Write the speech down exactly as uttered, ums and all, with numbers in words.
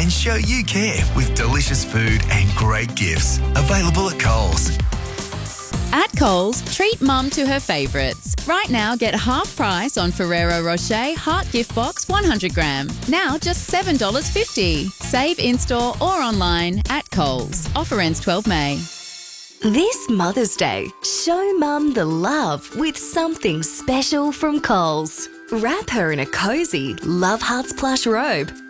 and show you care with delicious food and great gifts. Available at Coles. At Coles, treat mum to her favourites. Right now, get half price on Ferrero Rocher Heart Gift Box one hundred gram. Now just seven dollars fifty. Save in-store or online at Coles. Offer ends twelfth of May. This Mother's Day, show Mum the love with something special from Coles. Wrap her in a cosy Love Hearts plush robe